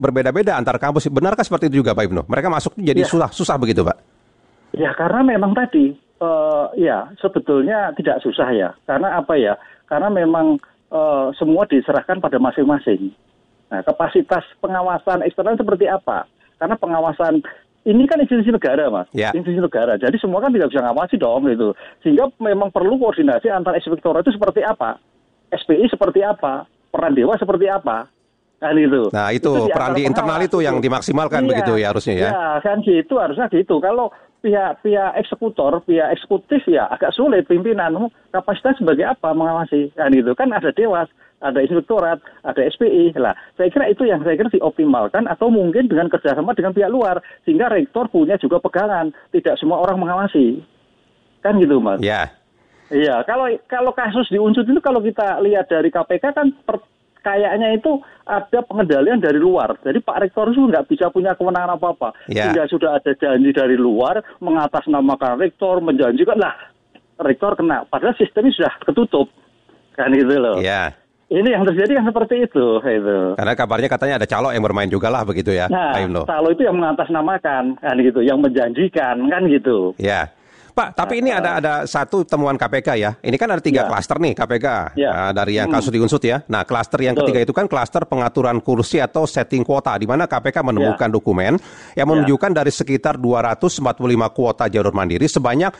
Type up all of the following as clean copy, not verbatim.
berbeda-beda antar kampus. Benarkah seperti itu juga Pak Ibnu? Mereka masuk jadi susah begitu Pak? Ya karena memang tadi, ya sebetulnya tidak susah ya. Karena apa ya? Karena memang semua diserahkan pada masing-masing. Nah, kapasitas pengawasan eksternal seperti apa? Karena pengawasan ini kan institusi negara, Mas. Institusi negara. Jadi semua kan tidak bisa ngawasi dong gitu. Sehingga memang perlu koordinasi antar inspektorat itu seperti apa? SPI seperti apa? Peran Dewas seperti apa? Kan itu. Nah, itu peran di internal itu yang dimaksimalkan begitu ya harusnya ya. Ya, kan gitu, harusnya gitu. Kalau pihak eksekutor, pihak eksekutif ya agak sulit pimpinan. Kapasitas sebagai apa mengawasi? Kan itu. Kan ada Dewas, ada inspektorat, ada SPI. Lah, saya kira itu yang dioptimalkan atau mungkin dengan kerjasama dengan pihak luar sehingga rektor punya juga pegangan, tidak semua orang mengawasi. Kan gitu, Mas. Ya. Iya, kalau kasus di Unsut itu kalau kita lihat dari KPK kan kayaknya itu ada pengendalian dari luar. Jadi Pak Rektor itu nggak bisa punya kewenangan apa-apa. Sehingga sudah ada janji dari luar mengatasnamakan Rektor, menjanjikan lah Rektor kena. Padahal sistemnya sudah ketutup. Kan gitu loh. Iya. Ini yang terjadi kan seperti itu. Karena kabarnya katanya ada calo yang bermain juga lah begitu ya. Nah, calo itu yang mengatasnamakan kan gitu, yang menjanjikan kan gitu. Ya. Pak, tapi ini ada satu temuan KPK ya. Ini kan ada 3 klaster nih KPK dari yang kasus di Unsut ya. Nah, klaster yang ketiga itu kan klaster pengaturan kursi atau setting kuota, di mana KPK menemukan dokumen yang menunjukkan dari sekitar 245 kuota jalur mandiri sebanyak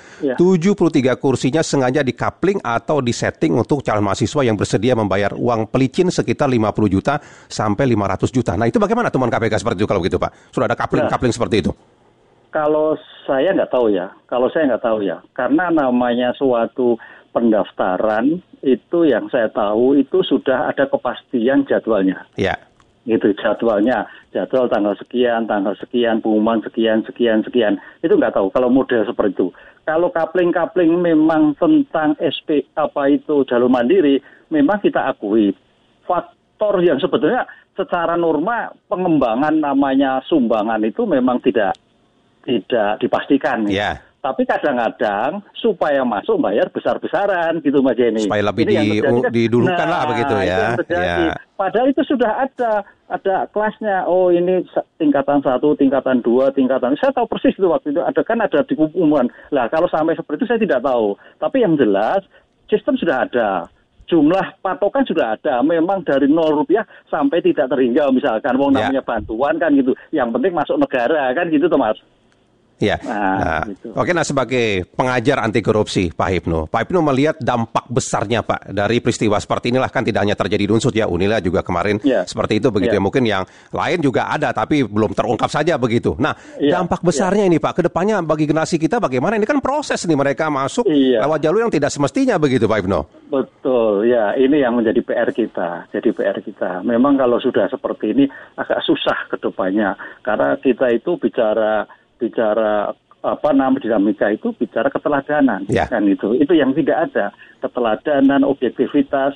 73 kursinya sengaja dikapling atau disetting untuk calon mahasiswa yang bersedia membayar uang pelicin sekitar 50 juta sampai 500 juta. Nah, itu bagaimana temuan KPK seperti itu kalau begitu Pak? Sudah ada kapling seperti itu? Kalau saya nggak tahu ya, karena namanya suatu pendaftaran itu yang saya tahu itu sudah ada kepastian jadwalnya. Ya. Itu jadwalnya, jadwal tanggal sekian, pengumuman sekian. Itu nggak tahu kalau model seperti itu. Kalau kapling memang tentang SP jalur mandiri, memang kita akui faktor yang sebetulnya secara norma pengembangan namanya sumbangan itu memang tidak dipastikan. Tapi kadang-kadang supaya masuk bayar besar-besaran gitu Mas Jenny. Supaya lebih didulukan lah begitu ya. Padahal itu sudah ada kelasnya. Oh ini tingkatan 1, tingkatan 2, tingkatan. Saya tahu persis itu waktu itu ada di pengumuman. Lah kalau sampai seperti itu saya tidak tahu. Tapi yang jelas sistem sudah ada. Jumlah patokan sudah ada, memang dari 0 rupiah sampai tidak terhingga misalkan, namanya bantuan kan gitu. Yang penting masuk negara kan gitu Mas. Ya. Gitu. Oke, sebagai pengajar anti korupsi Pak Hipnu melihat dampak besarnya Pak dari peristiwa seperti inilah, kan tidak hanya terjadi di Unsut ya, Unila juga kemarin seperti itu begitu ya. Mungkin yang lain juga ada tapi belum terungkap saja begitu. Nah, dampak besarnya ini Pak, kedepannya bagi generasi kita bagaimana? Ini kan proses nih, mereka masuk lewat jalur yang tidak semestinya begitu Pak Hipnu. Betul, ya ini yang menjadi PR kita. Memang kalau sudah seperti ini agak susah kedepannya, karena kita itu bicara dinamika itu bicara keteladanan kan itu yang tidak ada, keteladanan, objektivitas,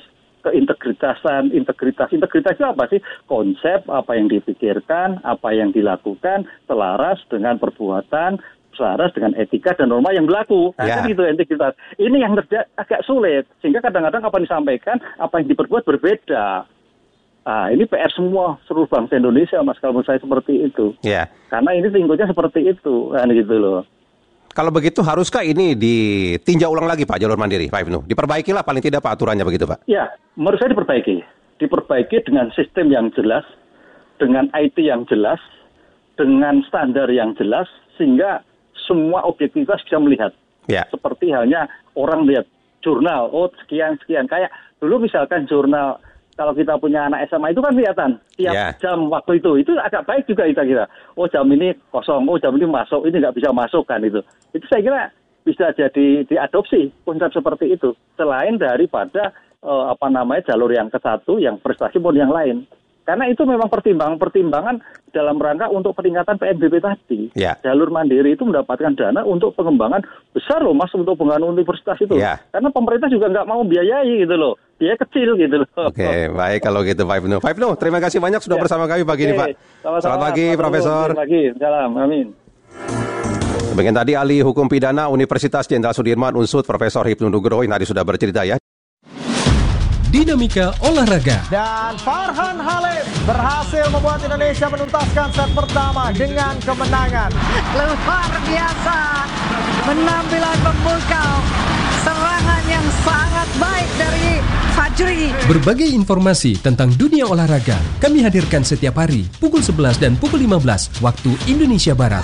integritas itu apa sih? Konsep apa yang dipikirkan, apa yang dilakukan selaras dengan perbuatan, selaras dengan etika dan norma yang berlaku. Kan itu integritas. Ini yang agak sulit, sehingga kadang-kadang apa yang disampaikan, apa yang diperbuat berbeda. Ini PR semua seluruh bangsa Indonesia, Mas, kalau menurut saya seperti itu. Karena ini tingkatnya seperti itu, kan gitu loh. Kalau begitu, haruskah ini ditinjau ulang lagi Pak jalur mandiri, Pak Ibnu? Diperbaikilah paling tidak Pak aturannya begitu Pak? Ya, menurut saya diperbaiki dengan sistem yang jelas, dengan IT yang jelas, dengan standar yang jelas, sehingga semua objektivitas bisa melihat. Seperti halnya orang lihat jurnal, sekian, kayak dulu misalkan jurnal. Kalau kita punya anak SMA itu kan kelihatan tiap jam waktu itu agak baik juga kita kira. Oh jam ini kosong, jam ini masuk, ini nggak bisa masuk kan itu. Itu saya kira bisa jadi diadopsi konsep seperti itu. Selain daripada jalur yang ke satu, yang prestasi maupun yang lain. Karena itu memang pertimbangan dalam rangka untuk peningkatan PNBP tadi. Jalur mandiri itu mendapatkan dana untuk pengembangan besar loh Mas, untuk pengembangan universitas itu. Karena pemerintah juga nggak mau biayai gitu loh. Biaya kecil gitu loh. Oke, baik kalau gitu Pak Ibnu. Terima kasih banyak sudah bersama kami pagi ini Pak. Selamat pagi Profesor. Selamat pagi, salam, amin. Demikian tadi ahli hukum pidana Universitas Jenderal Sudirman Unsut Profesor Hipnu Nugroho yang tadi sudah bercerita ya. Dinamika Olahraga. Dan Farhan Halim berhasil membuat Indonesia menuntaskan set pertama dengan kemenangan. Luar biasa, penampilan memukau, serangan yang sangat baik dari Fajri. Berbagai informasi tentang dunia olahraga kami hadirkan setiap hari pukul 11 dan pukul 15 waktu Indonesia Barat.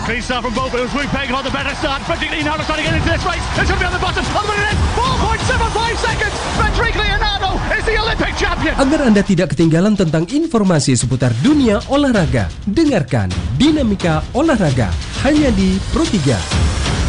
Agar Anda tidak ketinggalan tentang informasi seputar dunia olahraga, dengarkan Dinamika Olahraga hanya di Pro 3.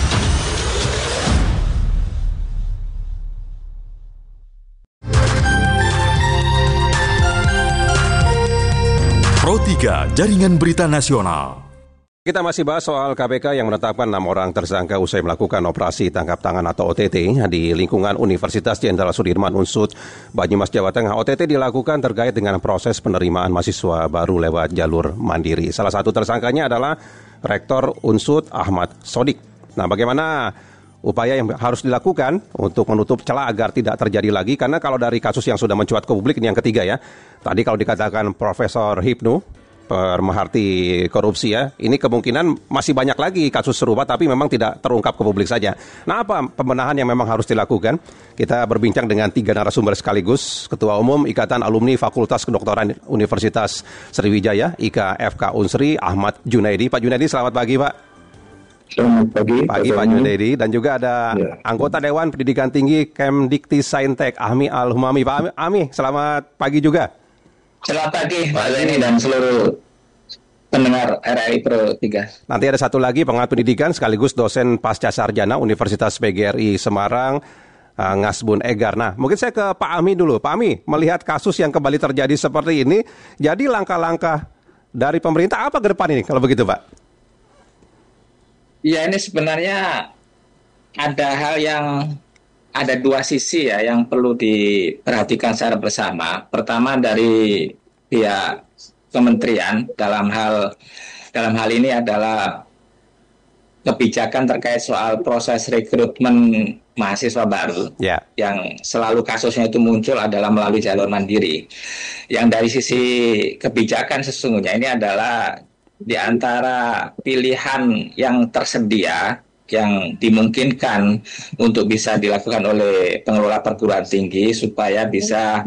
Pro 3, Jaringan Berita Nasional. Kita masih bahas soal KPK yang menetapkan 6 orang tersangka usai melakukan operasi tangkap tangan atau OTT di lingkungan Universitas Jenderal Sudirman Unsud, Banyumas, Jawa Tengah. OTT dilakukan terkait dengan proses penerimaan mahasiswa baru lewat jalur mandiri. Salah satu tersangkanya adalah Rektor Unsud Ahmad Sodik. Nah, bagaimana upaya yang harus dilakukan untuk menutup celah agar tidak terjadi lagi? Karena kalau dari kasus yang sudah mencuat ke publik, ini yang ketiga ya. Tadi kalau dikatakan Profesor Hipnu, pemerhati korupsi ya, ini kemungkinan masih banyak lagi kasus serupa tapi memang tidak terungkap ke publik saja. Nah, apa pembenahan yang memang harus dilakukan? Kita berbincang dengan 3 narasumber sekaligus. Ketua Umum Ikatan Alumni Fakultas Kedokteran Universitas Sriwijaya, IKFK Unsri, Ahmad Junaidi. Pak Junaidi, selamat pagi Pak. Selamat pagi. Pak Junaidi. Dan juga ada anggota Dewan Pendidikan Tinggi Kemdikti Saintek, Ahmi Al-Humami. Pak Ahmi, selamat pagi juga. Selamat pagi Pak Zaini dan seluruh pendengar RRI Pro 3. Nanti ada satu lagi pengamat pendidikan sekaligus dosen pasca sarjana Universitas PGRI Semarang, Ngasbun Egar. Nah, mungkin saya ke Pak Ahmi dulu. Pak Ahmi, melihat kasus yang kembali terjadi seperti ini, jadi langkah-langkah dari pemerintah apa ke depan ini kalau begitu Pak? Ya, ini sebenarnya ada hal yang ada 2 sisi ya yang perlu diperhatikan secara bersama. Pertama dari pihak kementerian dalam hal ini adalah kebijakan terkait soal proses rekrutmen mahasiswa baru yang selalu kasusnya itu muncul adalah melalui jalur mandiri. Yang dari sisi kebijakan sesungguhnya ini adalah di antara pilihan yang tersedia yang dimungkinkan untuk bisa dilakukan oleh pengelola perguruan tinggi supaya bisa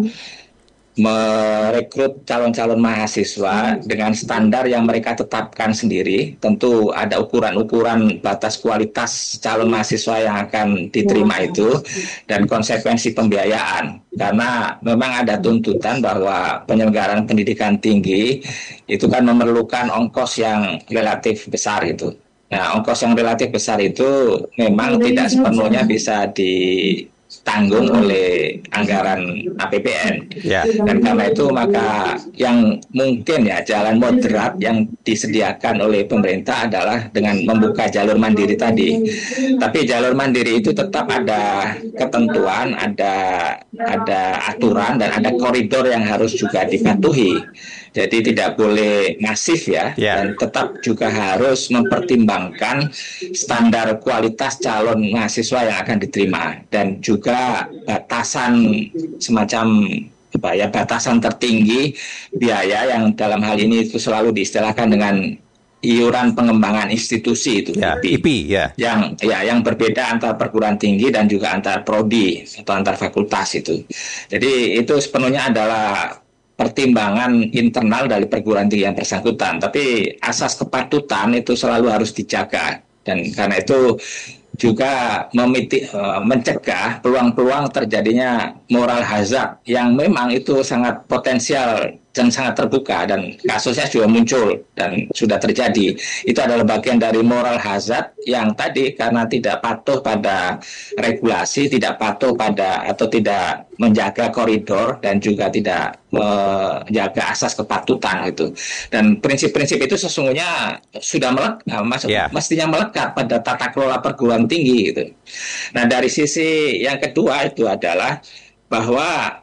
merekrut calon-calon mahasiswa dengan standar yang mereka tetapkan sendiri. Tentu ada ukuran-ukuran batas kualitas calon mahasiswa yang akan diterima itu dan konsekuensi pembiayaan. Karena memang ada tuntutan bahwa penyelenggaraan pendidikan tinggi itu kan memerlukan ongkos yang relatif besar itu. Nah, ongkos yang relatif besar itu memang tidak sepenuhnya bisa ditanggung oleh anggaran APBN. Dan karena itu maka yang mungkin ya jalan moderat yang disediakan oleh pemerintah adalah dengan membuka jalur mandiri tadi. Tapi jalur mandiri itu tetap ada ketentuan, ada aturan dan ada koridor yang harus juga dipatuhi. Jadi tidak boleh masif ya, dan tetap juga harus mempertimbangkan standar kualitas calon mahasiswa yang akan diterima dan juga batasan semacam batasan tertinggi biaya yang dalam hal ini itu selalu diistilahkan dengan iuran pengembangan institusi itu IP yang berbeda antar perguruan tinggi dan juga antar prodi atau antar fakultas itu. Jadi itu sepenuhnya adalah pertimbangan internal dari perguruan tinggi yang bersangkutan, tapi asas kepatutan itu selalu harus dijaga dan karena itu juga mencegah peluang-peluang terjadinya moral hazard yang memang itu sangat potensial dan sangat terbuka dan kasusnya juga muncul dan sudah terjadi. Itu adalah bagian dari moral hazard yang tadi karena tidak patuh pada regulasi, tidak patuh pada atau tidak menjaga koridor dan juga tidak menjaga asas kepatutan itu. Dan prinsip-prinsip itu sesungguhnya sudah mestinya melekat pada tata kelola perguruan tinggi gitu. Nah, dari sisi yang kedua itu adalah bahwa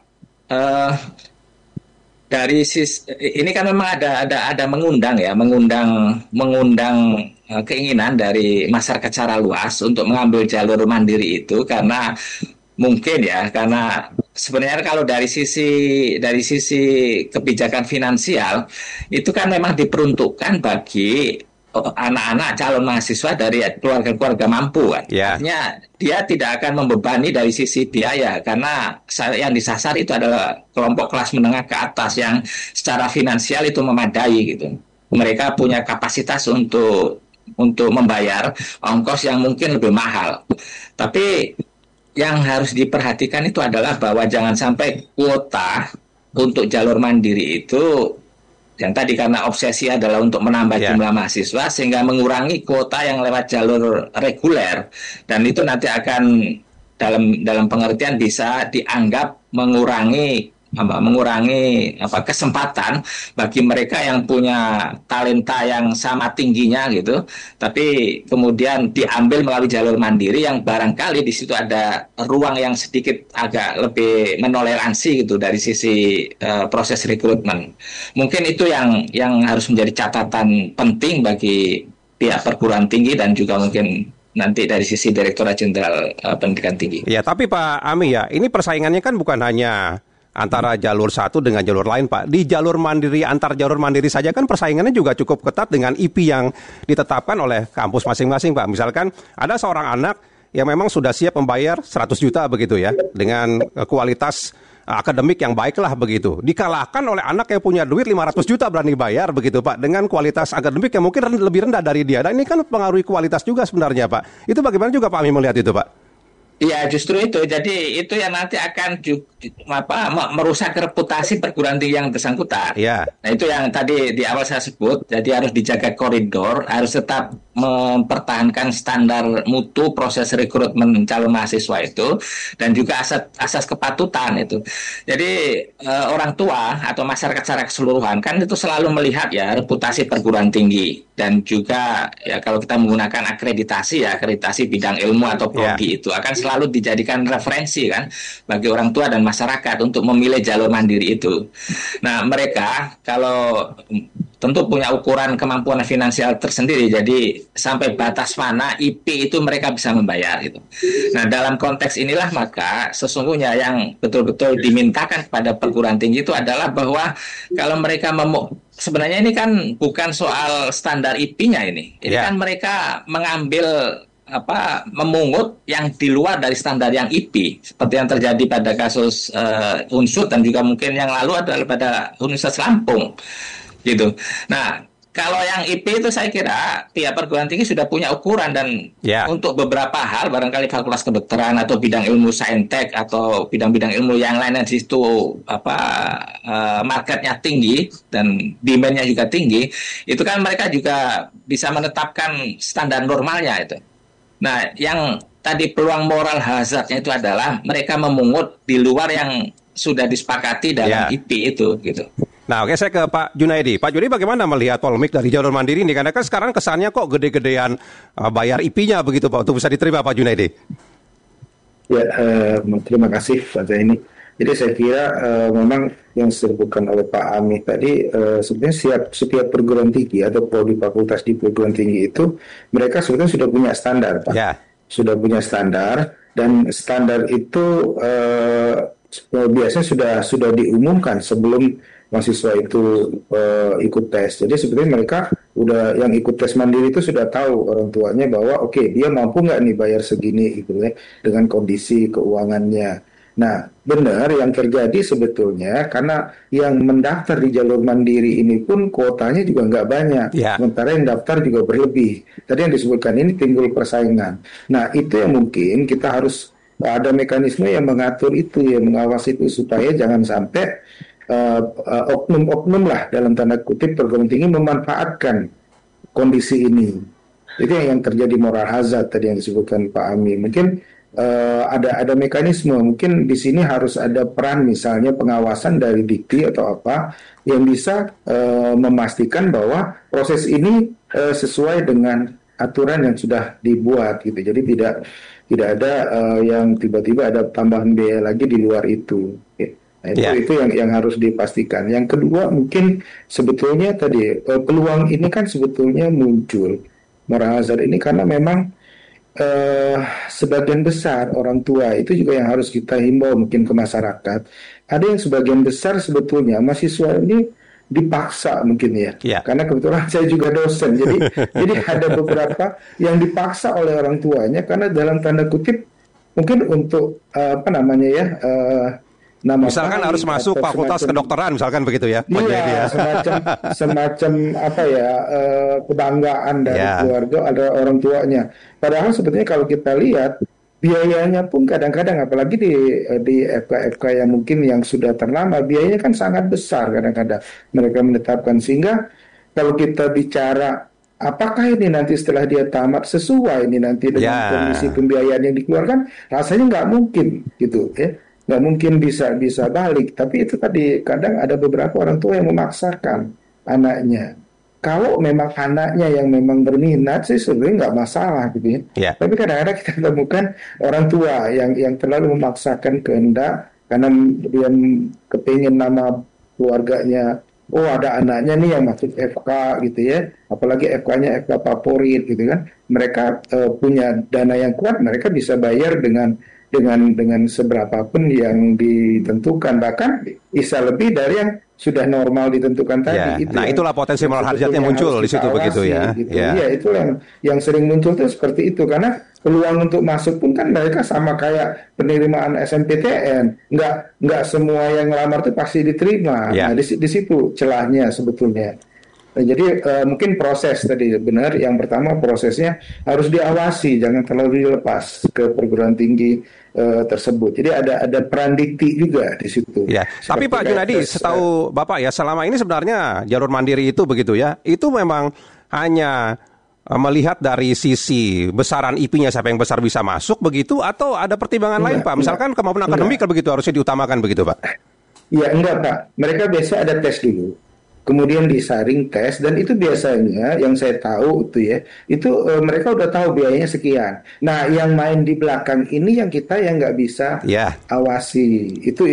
dari ini kan memang ada mengundang keinginan dari masyarakat secara luas untuk mengambil jalur mandiri itu karena mungkin ya karena sebenarnya kalau dari sisi kebijakan finansial itu kan memang diperuntukkan bagi anak-anak calon mahasiswa dari keluarga-keluarga mampu kan. Artinya dia tidak akan membebani dari sisi biaya karena yang disasar itu adalah kelompok kelas menengah ke atas yang secara finansial itu memadai gitu. Mereka punya kapasitas untuk membayar ongkos yang mungkin lebih mahal. Tapi yang harus diperhatikan itu adalah bahwa jangan sampai kuota untuk jalur mandiri itu yang tadi karena obsesi adalah untuk menambah jumlah mahasiswa sehingga mengurangi kuota yang lewat jalur reguler, dan itu nanti akan dalam pengertian bisa dianggap mengurangi kesempatan bagi mereka yang punya talenta yang sama tingginya gitu, tapi kemudian diambil melalui jalur mandiri yang barangkali di situ ada ruang yang sedikit agak lebih menoleransi gitu dari sisi proses rekrutmen. Mungkin itu yang harus menjadi catatan penting bagi pihak perguruan tinggi dan juga mungkin nanti dari sisi Direktorat Jenderal Pendidikan Tinggi. Ya, tapi Pak Ami ya, ini persaingannya kan bukan hanya antara jalur satu dengan jalur lain, Pak. Di jalur mandiri, antar jalur mandiri saja kan persaingannya juga cukup ketat dengan IP yang ditetapkan oleh kampus masing-masing, Pak. Misalkan ada seorang anak yang memang sudah siap membayar 100 juta begitu ya, dengan kualitas akademik yang baiklah begitu. Dikalahkan oleh anak yang punya duit 500 juta berani bayar begitu, Pak, dengan kualitas akademik yang mungkin lebih rendah dari dia. Dan ini kan mempengaruhi kualitas juga sebenarnya, Pak. Itu bagaimana juga Pak Ami melihat itu, Pak? Iya, justru itu. Jadi itu yang nanti akan merusak reputasi perguruan tinggi yang bersangkutan. Iya. Nah, itu yang tadi di awal saya sebut. Jadi harus dijaga koridor, harus tetap mempertahankan standar mutu proses rekrutmen calon mahasiswa itu, dan juga asas kepatutan itu. Jadi orang tua atau masyarakat secara keseluruhan kan itu selalu melihat ya reputasi perguruan tinggi, dan juga ya kalau kita menggunakan akreditasi bidang ilmu atau prodi itu akan selalu dijadikan referensi kan bagi orang tua dan masyarakat untuk memilih jalur mandiri itu. Nah, mereka kalau tentu punya ukuran kemampuan finansial tersendiri, jadi sampai batas mana IP itu mereka bisa membayar gitu. Nah, dalam konteks inilah maka sesungguhnya yang betul-betul dimintakan kepada perguruan tinggi itu adalah bahwa kalau mereka sebenarnya ini kan bukan soal standar IP-nya ini kan mereka mengambil memungut yang di luar dari standar yang IP, seperti yang terjadi pada kasus Unsud dan juga mungkin yang lalu adalah pada Universitas Lampung gitu. Nah, kalau yang IP itu saya kira pihak perguruan tinggi sudah punya ukuran, dan untuk beberapa hal barangkali fakultas kedokteran atau bidang ilmu saintek atau bidang-bidang ilmu yang lainnya di situ marketnya tinggi dan demand-nya juga tinggi, itu kan mereka juga bisa menetapkan standar normalnya itu. Nah, yang tadi peluang moral hazardnya itu adalah mereka memungut di luar yang sudah disepakati dalam IP itu gitu. Nah, oke, saya ke Pak Junaidi. Pak Junaidi, bagaimana melihat polemik dari jalur mandiri ini? Karena kan sekarang kesannya kok gede-gedean bayar IP-nya begitu, Pak, untuk bisa diterima, Pak Junaidi. Ya, terima kasih Pak Zaini. Jadi saya kira memang yang disebutkan oleh Pak Ami tadi, sebenarnya setiap perguruan tinggi atau prodi fakultas di perguruan tinggi itu mereka sebetulnya sudah punya standar, Pak. Sudah punya standar, dan standar itu biasanya sudah diumumkan sebelum mahasiswa itu ikut tes. Jadi sebetulnya mereka yang ikut tes mandiri itu sudah tahu orang tuanya bahwa dia mampu nggak nih bayar segini gitu ya, dengan kondisi keuangannya. Nah, benar yang terjadi sebetulnya karena yang mendaftar di jalur mandiri ini pun kuotanya juga nggak banyak, sementara yang daftar juga berlebih. Tadi yang disebutkan ini timbul persaingan. Nah, itu yang mungkin kita harus ada mekanisme yang mengatur itu, yang mengawasi itu supaya jangan sampai oknum-oknum lah dalam tanda kutip perguruan tinggi memanfaatkan kondisi ini. Itu yang terjadi moral hazard tadi yang disebutkan Pak Ami. Mungkin ada mekanisme, mungkin di sini harus ada peran misalnya pengawasan dari Dikti atau apa yang bisa memastikan bahwa proses ini sesuai dengan aturan yang sudah dibuat gitu. Jadi tidak ada yang tiba-tiba ada tambahan biaya lagi di luar itu. Nah, itu yang harus dipastikan. Yang kedua mungkin sebetulnya tadi peluang ini kan sebetulnya muncul moral hazard ini karena memang sebagian besar orang tua itu juga yang harus kita himbau mungkin ke masyarakat. Ada yang sebagian besar sebetulnya mahasiswa ini dipaksa mungkin ya. Karena kebetulan saya juga dosen, jadi ada beberapa yang dipaksa oleh orang tuanya karena dalam tanda kutip mungkin untuk misalkan harus masuk fakultas kedokteran misalkan begitu ya. Iya, semacam kebanggaan dari keluarga ada orang tuanya. Padahal sebetulnya kalau kita lihat biayanya pun kadang-kadang apalagi di FK yang mungkin yang sudah ternama biayanya kan sangat besar kadang-kadang mereka menetapkan, sehingga kalau kita bicara apakah ini nanti setelah dia tamat sesuai ini nanti dengan kondisi pembiayaan yang dikeluarkan, rasanya nggak mungkin gitu ya. Nggak mungkin bisa balik. Tapi itu tadi kadang ada beberapa orang tua yang memaksakan anaknya. Kalau memang anaknya yang memang berminat sih sebenarnya nggak masalah gitu ya. Tapi kadang-kadang kita temukan orang tua yang terlalu memaksakan kehendak karena dia kepingin nama keluarganya. Oh, ada anaknya nih yang masuk FK gitu ya. Apalagi FK-nya FK favorit gitu kan. Mereka punya dana yang kuat, mereka bisa bayar dengan seberapapun yang ditentukan, bahkan bisa lebih dari yang sudah normal ditentukan tadi. Nah, itulah potensi moral hazard yang muncul di situ begitu ya. Gitu. Iya, itu yang sering muncul tuh seperti itu, karena peluang untuk masuk pun kan mereka sama kayak penerimaan SNMPTN, nggak semua yang ngelamar tuh pasti diterima. Nah, di situ celahnya sebetulnya. Nah, jadi mungkin proses tadi benar. Yang pertama prosesnya harus diawasi, jangan terlalu dilepas ke perguruan tinggi tersebut. Jadi ada peran dikti juga di situ. Tapi Pak Junadi, setahu Bapak ya, selama ini sebenarnya jalur mandiri itu begitu ya, itu memang hanya melihat dari sisi besaran IP-nya siapa yang besar bisa masuk begitu, atau ada pertimbangan lain Pak? Misalkan kemampuan akademik begitu harusnya diutamakan begitu Pak? Ya enggak Pak, mereka biasa ada tes dulu. Kemudian disaring tes, dan itu biasanya yang saya tahu itu mereka udah tahu biayanya sekian. Nah, yang main di belakang ini yang kita yang nggak bisa awasi. Itu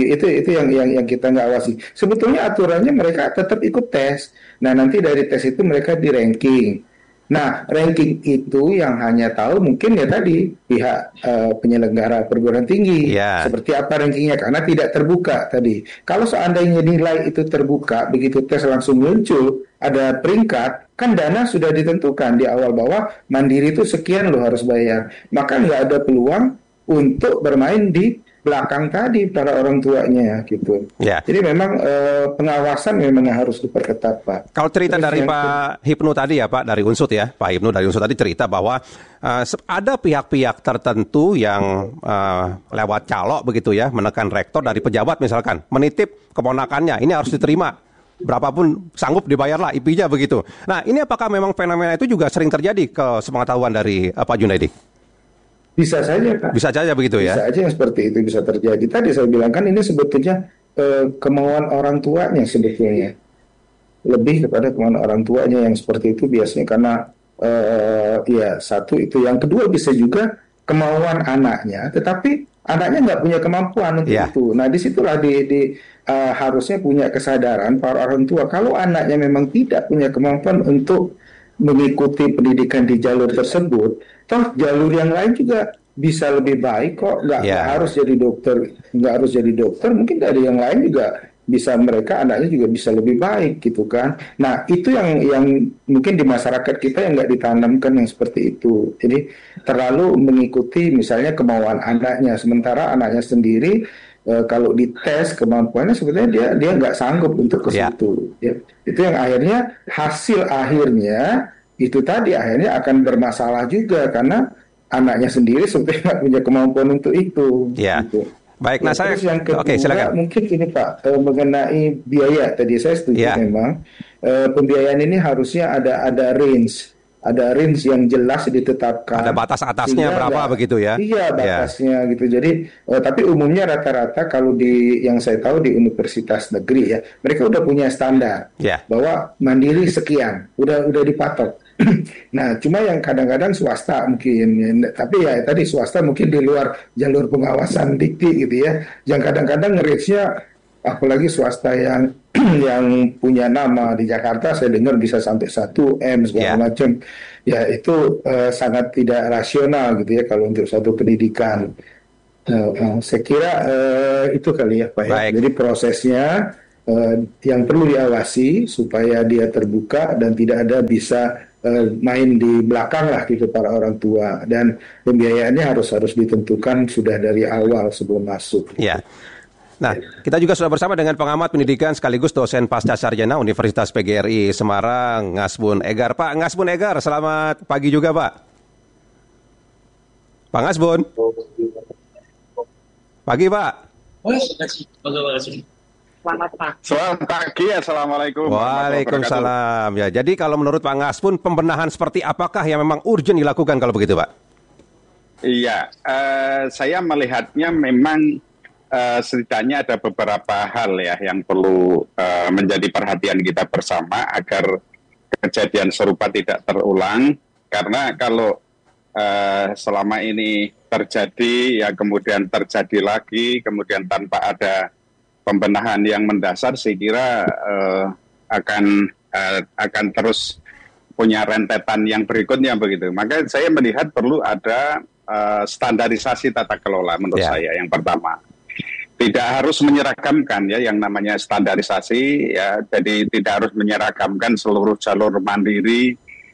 yang kita nggak awasi. Sebetulnya aturannya mereka tetap ikut tes. Nah, nanti dari tes itu mereka di ranking. Nah, ranking itu yang hanya tahu mungkin ya tadi pihak penyelenggara perguruan tinggi. Seperti apa rankingnya, karena tidak terbuka tadi. Kalau seandainya nilai itu terbuka, begitu tes langsung muncul, ada peringkat, kan dana sudah ditentukan di awal bahwa mandiri itu sekian lo harus bayar. Maka nggak ada peluang untuk bermain di belakang tadi para orang tuanya gitu. Jadi memang pengawasan memang harus diperketat Pak. Kalau cerita dari Pak Hipnu tadi ya Pak, dari Unsud ya, Pak Hipnu dari Unsud tadi cerita bahwa ada pihak-pihak tertentu yang lewat calo begitu ya, menekan rektor dari pejabat misalkan, menitip keponakannya, ini harus diterima. Berapapun sanggup dibayarlah IP-nya begitu. Nah, ini apakah memang fenomena itu juga sering terjadi ke sepengetahuan dari Pak Junaidi? Bisa saja Pak. Bisa saja begitu ya. Bisa aja yang seperti itu bisa terjadi. Tadi saya bilang kan ini sebetulnya kemauan orang tuanya sebetulnya. Lebih kepada kemauan orang tuanya yang seperti itu biasanya karena satu itu. Yang kedua bisa juga kemauan anaknya, tetapi anaknya nggak punya kemampuan untuk itu. Nah, disitulah harusnya punya kesadaran para orang tua. Kalau anaknya memang tidak punya kemampuan untuk mengikuti pendidikan di jalur tersebut, toh jalur yang lain juga bisa lebih baik kok. Nggak harus jadi dokter, mungkin dari yang lain juga bisa, mereka anaknya juga bisa lebih baik gitu kan. Nah, itu yang mungkin di masyarakat kita yang nggak ditanamkan yang seperti itu. Jadi terlalu mengikuti misalnya kemauan anaknya, sementara anaknya sendiri kalau dites kemampuannya sebetulnya dia nggak sanggup untuk ke situ. Itu yang akhirnya hasil akhirnya itu tadi akhirnya akan bermasalah juga karena anaknya sendiri sebetulnya nggak punya kemampuan untuk itu. Gitu. Baik, nah saya yang kedua, mungkin ini Pak mengenai biaya tadi saya setuju memang pembiayaan ini harusnya ada range. Ada range yang jelas ditetapkan. Ada batas atasnya berapa begitu ya? Iya, batasnya gitu. Jadi tapi umumnya rata-rata kalau yang saya tahu di universitas negeri ya, mereka udah punya standar bahwa mandiri sekian, udah dipatok. Nah, cuma yang kadang-kadang swasta mungkin, tapi ya tadi swasta mungkin di luar jalur pengawasan dikti gitu ya. Yang kadang-kadang range-nya apalagi swasta yang yang punya nama di Jakarta, saya dengar bisa sampai 1M segala macam. Ya itu sangat tidak rasional gitu ya kalau untuk satu pendidikan. Saya kira itu kali ya Pak ya. Jadi prosesnya yang perlu diawasi supaya dia terbuka dan tidak ada bisa main di belakang lah gitu para orang tua, dan pembiayaannya harus ditentukan sudah dari awal sebelum masuk. Ya. Nah, kita juga sudah bersama dengan pengamat pendidikan sekaligus dosen pasca sarjana Universitas PGRI Semarang, Ngasbun Egar. Pak Ngasbun Egar, selamat pagi juga Pak. Pak Ngasbun. Pagi Pak. Selamat pagi, Assalamualaikum. Waalaikumsalam. Ya, jadi kalau menurut Pak Ngasbun, pembenahan seperti apakah yang memang urgent dilakukan kalau begitu Pak? Iya, saya melihatnya memang setidaknya ada beberapa hal ya yang perlu menjadi perhatian kita bersama agar kejadian serupa tidak terulang. Karena kalau selama ini terjadi ya kemudian terjadi lagi, kemudian tanpa ada pembenahan yang mendasar, saya kira akan terus punya rentetan yang berikutnya begitu. Maka saya melihat perlu ada standarisasi tata kelola menurut saya yang pertama. Tidak harus menyeragamkan ya yang namanya standarisasi ya, jadi tidak harus menyeragamkan seluruh jalur mandiri,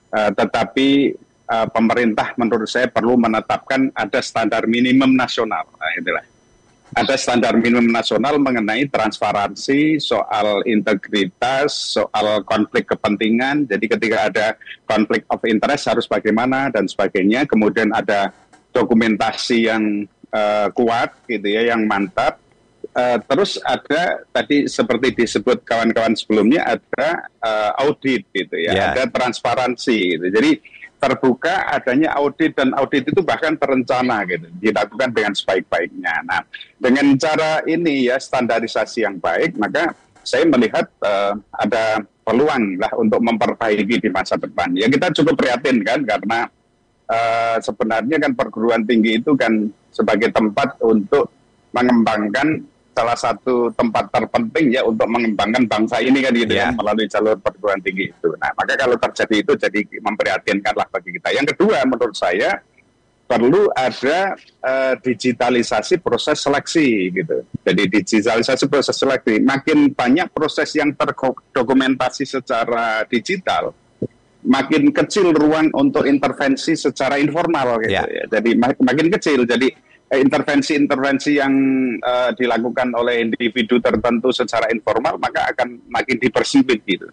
tetapi pemerintah menurut saya perlu menetapkan ada standar minimum nasional. Nah, itulah. Ada standar minimum nasional mengenai transparansi, soal integritas, soal konflik kepentingan. Jadi ketika ada konflik of interest harus bagaimana dan sebagainya. Kemudian ada dokumentasi yang kuat gitu ya, yang mantap. Terus ada tadi seperti disebut kawan-kawan sebelumnya ada audit gitu ya, ada transparansi gitu. Jadi terbuka adanya audit, dan audit itu bahkan terencana gitu, dilakukan dengan sebaik-baiknya. Nah, dengan cara ini ya standarisasi yang baik, maka saya melihat ada peluang lah untuk memperbaiki di masa depan. Ya kita cukup prihatin kan, karena sebenarnya kan perguruan tinggi itu kan sebagai tempat untuk mengembangkan salah satu tempat terpenting ya untuk mengembangkan bangsa ini kan gitu ya, melalui jalur perguruan tinggi itu. Nah, maka kalau terjadi itu jadi memprihatinkan lah bagi kita. Yang kedua menurut saya perlu ada digitalisasi proses seleksi gitu. Jadi digitalisasi proses seleksi, makin banyak proses yang terdokumentasi secara digital, makin kecil ruang untuk intervensi secara informal gitu ya. Jadi makin kecil. Jadi intervensi-intervensi yang dilakukan oleh individu tertentu secara informal maka akan makin dipersempit gitu.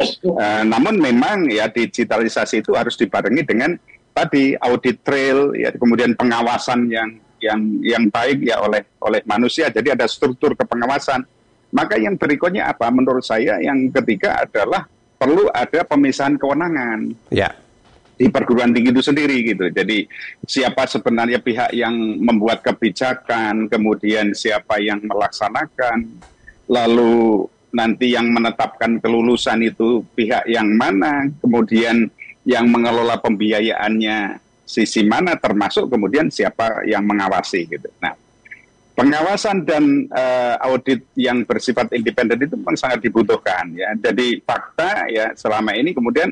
Namun memang ya digitalisasi itu harus dibarengi dengan tadi audit trail ya, kemudian pengawasan yang baik ya oleh manusia. Jadi ada struktur kepengawasan. Maka yang berikutnya apa menurut saya, yang ketiga adalah perlu ada pemisahan kewenangan. Di perguruan tinggi itu sendiri gitu. Jadi siapa sebenarnya pihak yang membuat kebijakan, kemudian siapa yang melaksanakan, lalu nanti yang menetapkan kelulusan itu pihak yang mana, kemudian yang mengelola pembiayaannya sisi mana, termasuk kemudian siapa yang mengawasi gitu. Nah, pengawasan dan audit yang bersifat independen itu memang sangat dibutuhkan ya. Jadi fakta ya selama ini kemudian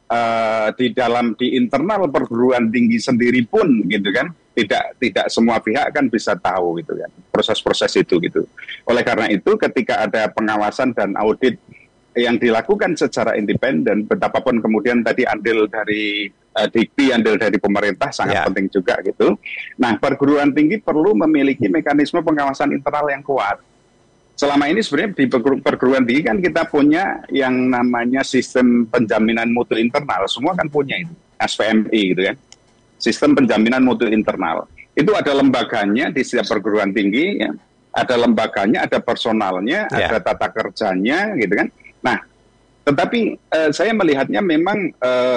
di internal perguruan tinggi sendiri pun gitu kan tidak semua pihak kan bisa tahu gitu kan proses-proses itu gitu. Oleh karena itu ketika ada pengawasan dan audit yang dilakukan secara independen, betapapun kemudian tadi andil dari Dikti, andil dari pemerintah sangat penting juga gitu. Nah, perguruan tinggi perlu memiliki mekanisme pengawasan internal yang kuat. Selama ini sebenarnya di perguruan tinggi kan kita punya yang namanya sistem penjaminan mutu internal, semua kan punya itu, SPMI gitu ya, sistem penjaminan mutu internal. Itu ada lembaganya di setiap perguruan tinggi, ya. Ada lembaganya, ada personalnya, ada tata kerjanya gitu kan. Nah, tetapi saya melihatnya memang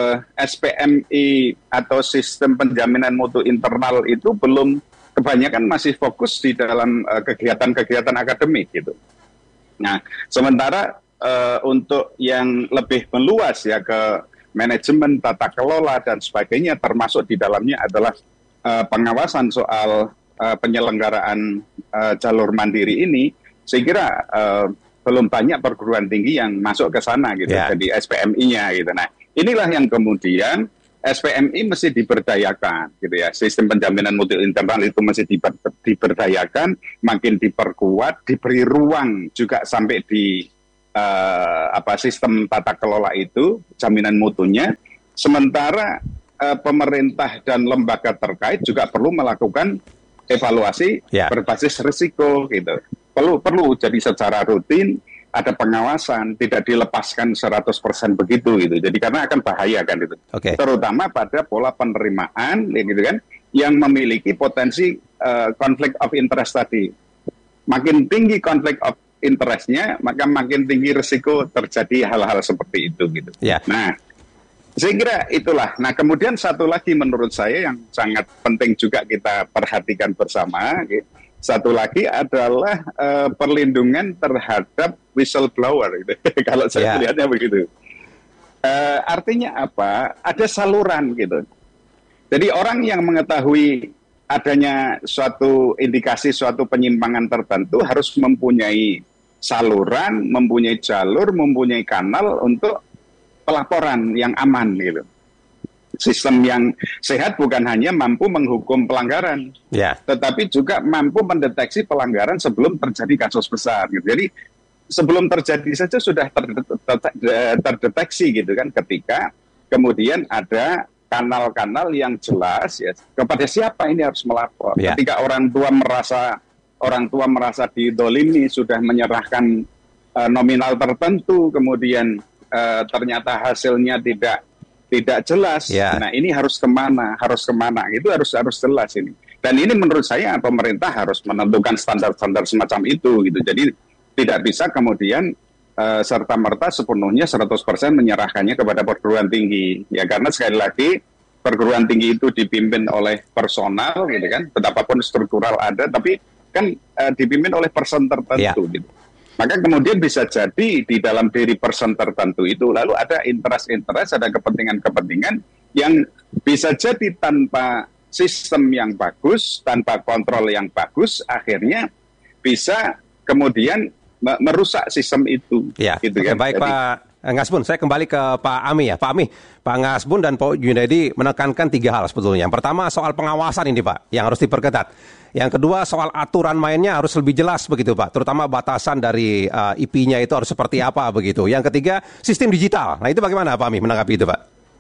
SPMI atau sistem penjaminan mutu internal itu belum, kebanyakan masih fokus di dalam kegiatan-kegiatan akademik gitu. Nah, sementara untuk yang lebih meluas ya ke manajemen, tata kelola dan sebagainya, termasuk di dalamnya adalah pengawasan soal penyelenggaraan jalur mandiri ini, saya kira belum banyak perguruan tinggi yang masuk ke sana gitu, jadi SPMI-nya gitu. Nah, inilah yang kemudian SPMI mesti diberdayakan gitu ya. Sistem penjaminan mutu internal itu mesti diberdayakan, makin diperkuat, diberi ruang juga sampai di sistem tata kelola itu, jaminan mutunya. Sementara pemerintah dan lembaga terkait juga perlu melakukan evaluasi berbasis risiko gitu. Perlu jadi secara rutin, ada pengawasan, tidak dilepaskan 100% begitu gitu. Jadi karena akan bahaya kan itu. Terutama pada pola penerimaan gitu kan, yang memiliki potensi konflik of interest tadi. Makin tinggi konflik of interest-nya, maka makin tinggi risiko terjadi hal-hal seperti itu gitu. Nah, saya kira itulah. Nah, kemudian satu lagi menurut saya yang sangat penting juga kita perhatikan bersama, gitu. Satu lagi adalah perlindungan terhadap whistleblower. Gitu. Kalau saya melihatnya begitu. Artinya apa? Ada saluran gitu. Jadi orang yang mengetahui adanya suatu indikasi, suatu penyimpangan tertentu harus mempunyai saluran, mempunyai jalur, mempunyai kanal untuk pelaporan yang aman gitu. Sistem yang sehat bukan hanya mampu menghukum pelanggaran, tetapi juga mampu mendeteksi pelanggaran sebelum terjadi kasus besar gitu. Jadi sebelum terjadi saja sudah terdeteksi gitu kan, ketika kemudian ada kanal-kanal yang jelas ya, kepada siapa ini harus melapor. Ketika orang tua merasa didolimi, sudah menyerahkan nominal tertentu, kemudian ternyata hasilnya tidak jelas. Nah, ini harus kemana? Itu harus jelas ini. Dan ini menurut saya pemerintah harus menentukan standar-standar semacam itu gitu. Jadi tidak bisa kemudian serta-merta sepenuhnya 100% menyerahkannya kepada perguruan tinggi. Ya, karena sekali lagi perguruan tinggi itu dipimpin oleh personal gitu kan. Betapapun struktural ada, tapi kan dipimpin oleh person tertentu gitu. Maka kemudian bisa jadi di dalam diri person tertentu itu lalu ada interest, ada kepentingan-kepentingan yang bisa jadi tanpa sistem yang bagus, tanpa kontrol yang bagus, akhirnya bisa kemudian merusak sistem itu. Gitu kan? Baik, jadi, Pak Ngasbun, saya kembali ke Pak Ami ya. Pak Ami, Pak Ngasbun dan Pak Junedi menekankan 3 hal sebetulnya. Yang pertama soal pengawasan ini Pak, yang harus diperketat. Yang kedua soal aturan mainnya harus lebih jelas begitu Pak, terutama batasan dari IP-nya itu harus seperti apa begitu. Yang ketiga sistem digital. Nah itu bagaimana Pak Ami menanggapi itu Pak?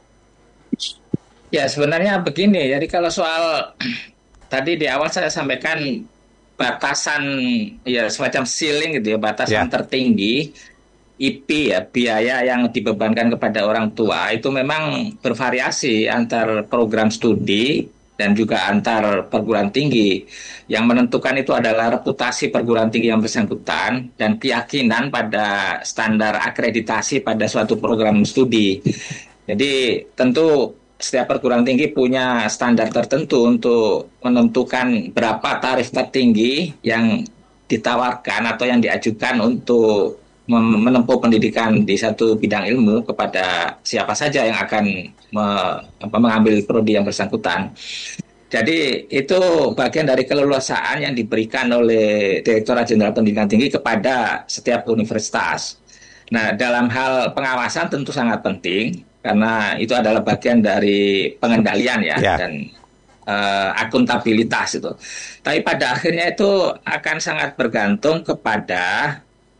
Ya sebenarnya begini, jadi kalau soal tadi di awal saya sampaikan batasan ya semacam ceiling gitu ya, batasan tertinggi IP ya, biaya yang dibebankan kepada orang tua itu memang bervariasi antar program studi dan juga antar perguruan tinggi. Yang menentukan itu adalah reputasi perguruan tinggi yang bersangkutan dan keyakinan pada standar akreditasi pada suatu program studi. Jadi tentu setiap perguruan tinggi punya standar tertentu untuk menentukan berapa tarif tertinggi yang ditawarkan atau yang diajukan untuk menempuh pendidikan di satu bidang ilmu kepada siapa saja yang akan mengambil prodi yang bersangkutan. Jadi itu bagian dari keleluasaan yang diberikan oleh Direktorat Jenderal Pendidikan Tinggi kepada setiap universitas. Nah, dalam hal pengawasan tentu sangat penting karena itu adalah bagian dari pengendalian dan akuntabilitas itu. Tapi pada akhirnya itu akan sangat bergantung kepada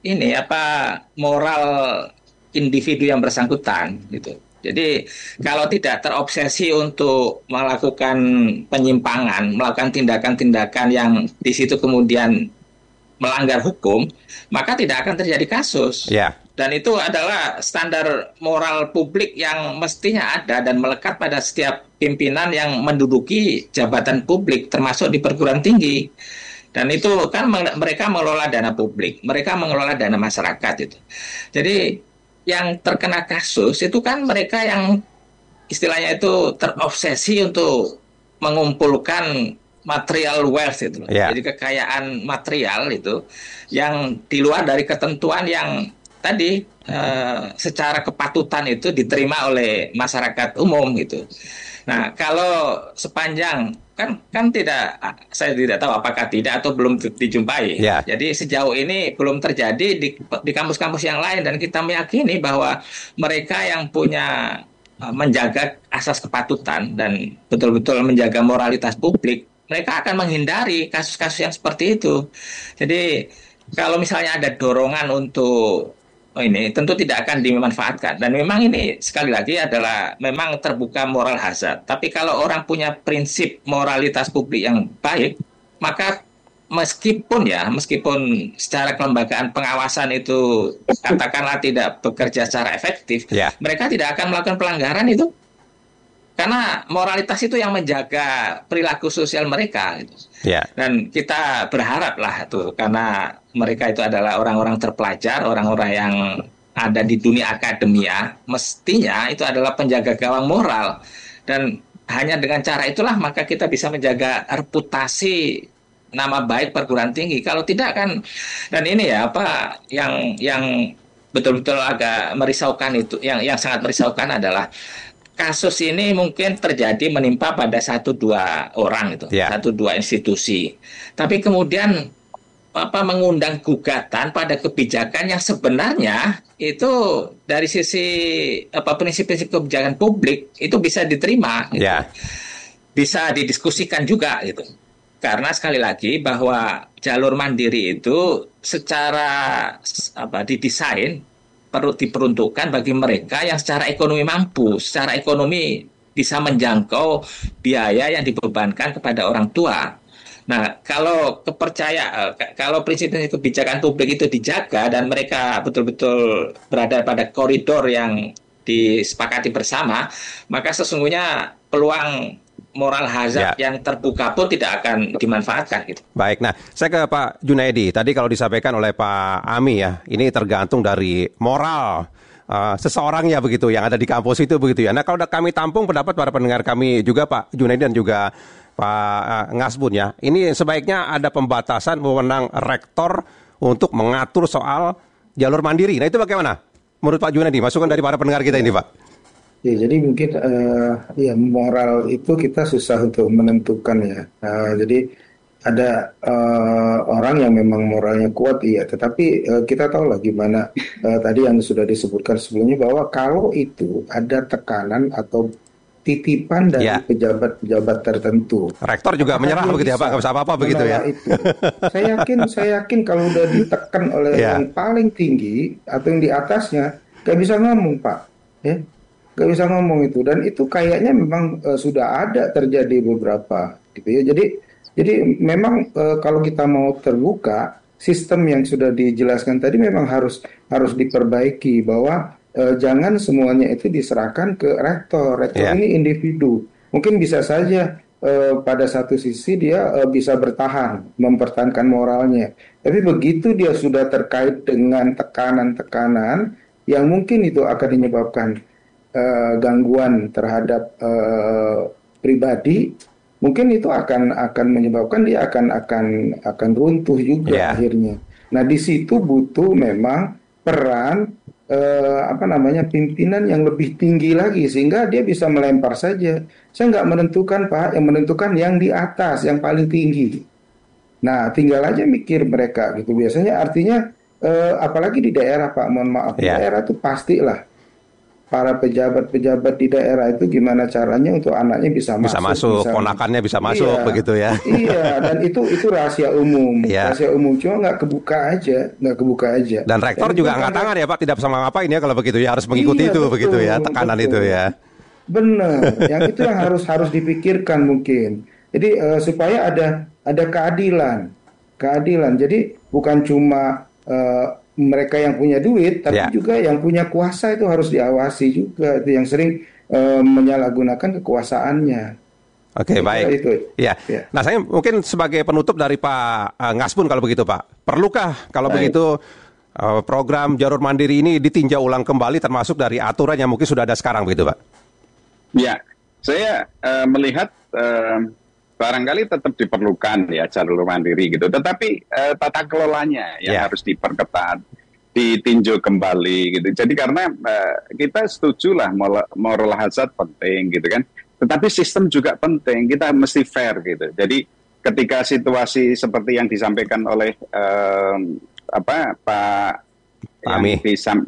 moral individu yang bersangkutan gitu. Jadi kalau tidak terobsesi untuk melakukan penyimpangan, melakukan tindakan-tindakan yang di situ kemudian melanggar hukum, maka tidak akan terjadi kasus. Dan itu adalah standar moral publik yang mestinya ada dan melekat pada setiap pimpinan yang menduduki jabatan publik, termasuk di perguruan tinggi. Dan itu kan mereka mengelola dana publik, mereka mengelola dana masyarakat itu. Jadi yang terkena kasus itu kan mereka yang istilahnya itu terobsesi untuk mengumpulkan material wealth itu. Jadi kekayaan material itu yang di luar dari ketentuan yang tadi secara kepatutan itu diterima oleh masyarakat umum gitu. Nah, kalau sepanjang kan tidak, saya tidak tahu apakah tidak atau belum dijumpai. Yeah. Jadi sejauh ini belum terjadi di kampus-kampus yang lain, dan kita meyakini bahwa mereka yang punya menjaga asas kepatutan dan betul-betul menjaga moralitas publik, mereka akan menghindari kasus-kasus yang seperti itu. Jadi kalau misalnya ada dorongan untuk ini, tentu tidak akan dimanfaatkan. Dan memang ini sekali lagi adalah memang terbuka moral hazard. Tapi kalau orang punya prinsip moralitas publik yang baik, maka meskipun secara kelembagaan pengawasan itu katakanlah tidak bekerja secara efektif, mereka tidak akan melakukan pelanggaran itu. Karena moralitas itu yang menjaga perilaku sosial mereka. Dan kita berharaplah tuh, karena mereka itu adalah orang-orang terpelajar, orang-orang yang ada di dunia akademia, mestinya itu adalah penjaga gawang moral. Dan hanya dengan cara itulah maka kita bisa menjaga reputasi nama baik perguruan tinggi. Kalau tidak kan, dan ini yang betul-betul agak merisaukan itu, yang sangat merisaukan adalah kasus ini mungkin terjadi menimpa pada 1-2 orang itu, 1-2 institusi. Tapi kemudian mengundang gugatan pada kebijakan yang sebenarnya itu dari sisi prinsip-prinsip kebijakan publik itu bisa diterima, gitu. Bisa didiskusikan juga gitu. Karena sekali lagi bahwa jalur mandiri itu secara didesain perlu diperuntukkan bagi mereka yang secara ekonomi mampu, secara ekonomi bisa menjangkau biaya yang dibebankan kepada orang tua. Nah, kalau prinsip-prinsip kebijakan publik itu dijaga dan mereka betul-betul berada pada koridor yang disepakati bersama, maka sesungguhnya peluang moral hazard yang terbuka pun tidak akan dimanfaatkan gitu. Baik, nah saya ke Pak Junaidi. Tadi kalau disampaikan oleh Pak Ami ya, ini tergantung dari moral seseorangnya begitu yang ada di kampus itu begitu ya. Nah kalau kami tampung pendapat para pendengar kami juga Pak Junaidi dan juga Pak Ngasbun ya, ini sebaiknya ada pembatasan wewenang rektor untuk mengatur soal jalur mandiri. Nah itu bagaimana menurut Pak Junaidi? Masukan dari para pendengar kita ini Pak. Ya, jadi mungkin moral itu kita susah untuk menentukan ya. Jadi ada orang yang memang moralnya kuat, tetapi kita tahu lah gimana tadi yang sudah disebutkan sebelumnya bahwa kalau itu ada tekanan atau titipan dari pejabat-pejabat tertentu. Rektor juga menyerah begitu ya Pak, nggak bisa apa-apa begitu ya. Itu. Saya yakin kalau udah ditekan oleh yang paling tinggi atau yang di atasnya, nggak bisa ngomong Pak, ya. Gak bisa ngomong itu, dan itu kayaknya memang sudah ada terjadi beberapa gitu ya. Jadi memang kalau kita mau terbuka, sistem yang sudah dijelaskan tadi memang harus diperbaiki bahwa jangan semuanya itu diserahkan ke rektor. Rektor ini individu, mungkin bisa saja pada satu sisi dia bisa bertahan mempertahankan moralnya, tapi begitu dia sudah terkait dengan tekanan-tekanan yang mungkin itu akan menyebabkan gangguan terhadap pribadi, mungkin itu akan menyebabkan dia akan runtuh juga akhirnya. Nah di situ butuh memang peran pimpinan yang lebih tinggi lagi sehingga dia bisa melempar saja. Saya nggak menentukan Pak, yang menentukan yang di atas, yang paling tinggi. Nah tinggal aja mikir mereka gitu. Biasanya artinya apalagi di daerah Pak, mohon maaf, di daerah itu pastilah para pejabat-pejabat di daerah itu gimana caranya untuk anaknya bisa masuk, ponakannya bisa masuk begitu ya. Iya, dan itu rahasia umum, rahasia umum, cuma nggak kebuka aja. Dan rektor juga angkat tangan ya Pak, tidak bisa ngapain ya kalau begitu ya, harus mengikuti itu betul, begitu ya, tekanan itu ya. Benar, yang itu yang harus dipikirkan mungkin. Jadi supaya ada keadilan. Jadi bukan cuma mereka yang punya duit, tapi juga yang punya kuasa itu harus diawasi juga. Itu yang sering menyalahgunakan kekuasaannya. Oke, baik. Itu. Ya. Nah, saya mungkin sebagai penutup dari Pak Ngasbun kalau begitu, Pak. Perlukah kalau begitu program jalur mandiri ini ditinjau ulang kembali termasuk dari aturan yang mungkin sudah ada sekarang begitu, Pak? Ya, saya melihat barangkali tetap diperlukan ya jalur mandiri gitu, tetapi tata kelolanya yang harus diperketat, ditinjau kembali gitu. Jadi karena kita setuju lah moral hazard penting gitu kan, Tetapi sistem juga penting, kita mesti fair gitu. Jadi ketika situasi seperti yang disampaikan oleh Pak Ami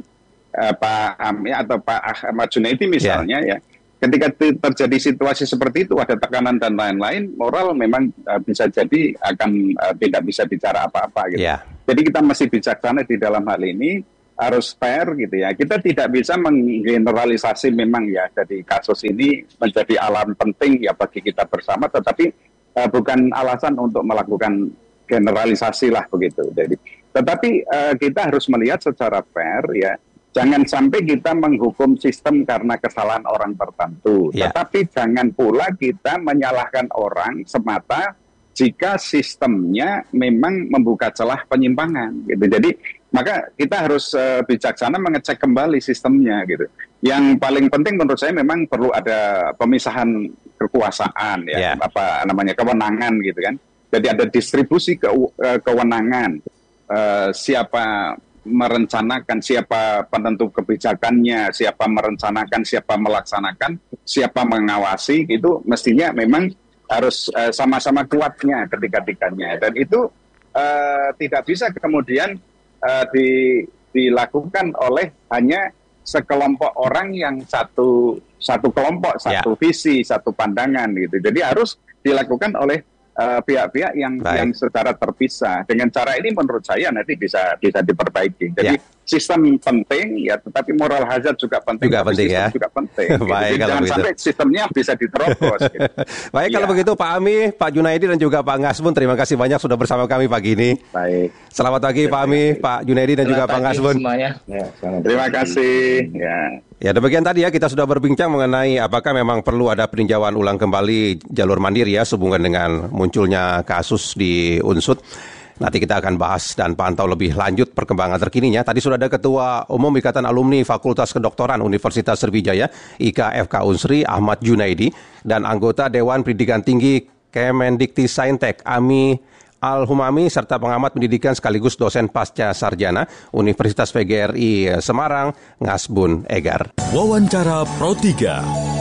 atau Pak Ahmad Junaidi misalnya ya, ketika terjadi situasi seperti itu, ada tekanan dan lain-lain, moral memang bisa jadi akan tidak bisa bicara apa-apa gitu. Jadi kita masih bijaksana di dalam hal ini, harus fair gitu ya. Kita tidak bisa menggeneralisasi memang ya, jadi kasus ini menjadi alarm penting ya bagi kita bersama, tetapi bukan alasan untuk melakukan generalisasi lah begitu. Jadi, tetapi kita harus melihat secara fair ya. Jangan sampai kita menghukum sistem karena kesalahan orang tertentu. Tetapi jangan pula kita menyalahkan orang semata jika sistemnya memang membuka celah penyimpangan gitu. Jadi maka kita harus bijaksana mengecek kembali sistemnya gitu. Yang paling penting menurut saya memang perlu ada pemisahan kekuasaan ya, kewenangan gitu kan. Jadi ada distribusi kewenangan, siapa merencanakan, siapa penentu kebijakannya, siapa merencanakan, siapa melaksanakan, siapa mengawasi, itu mestinya memang harus sama-sama kuatnya ketika-tikanya. Dan itu tidak bisa kemudian dilakukan oleh hanya sekelompok orang yang satu kelompok, satu visi, satu pandangan gitu. Jadi harus dilakukan oleh pihak-pihak yang secara terpisah. Dengan cara ini menurut saya nanti bisa diperbaiki. Jadi sistem penting ya, tetapi moral hazard juga penting. Juga penting. Baik, jadi jangan sampai sistemnya bisa diterobos. Gitu. Baik, kalau begitu Pak Ami, Pak Junaidi dan juga Pak Ngasbun, terima kasih banyak sudah bersama kami pagi ini. Baik. Selamat pagi Pak Ami, Pak Junaidi dan juga Pak Ngasbun. Terima kasih. Ya, demikian tadi ya, kita sudah berbincang mengenai apakah memang perlu ada peninjauan ulang kembali jalur mandiri ya sehubungan dengan munculnya kasus di Unsut. Nanti kita akan bahas dan pantau lebih lanjut perkembangan terkininya. Tadi sudah ada Ketua Umum Ikatan Alumni Fakultas Kedokteran Universitas Sriwijaya, IKFK Unsri, Ahmad Junaidi, dan anggota Dewan Pendidikan Tinggi Kemendikti-Saintek, Ami Al-Humami, serta pengamat pendidikan sekaligus dosen pasca sarjana Universitas PGRI Semarang, Ngasbun Egar. Wawancara Pro 3.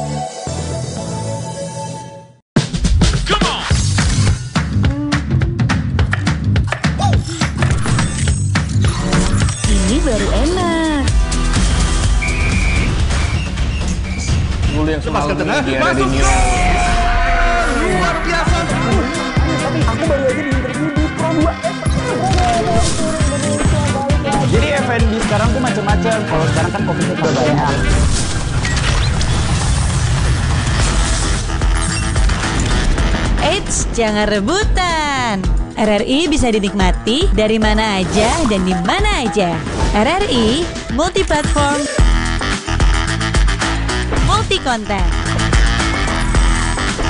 Baru enak. Dulu yang semalam di Radio Luar biasa. Tapi aku baru aja di interview di Pro 2. Jadi F&B sekarang tuh macam-macam. Kalau sekarang kan fokusnya ke banyak. Eits, jangan rebutan. RRI bisa dinikmati dari mana aja dan di mana aja. RRI multi-platform, multi-konten.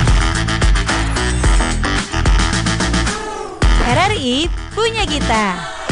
RRI punya kita.